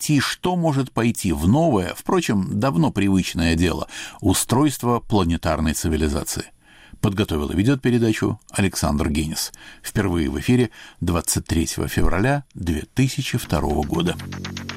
найти, что может пойти в новое, впрочем, давно привычное дело – устройство планетарной цивилизации. Подготовил и ведет передачу Александр Генис. Впервые в эфире 23 февраля 2002 года.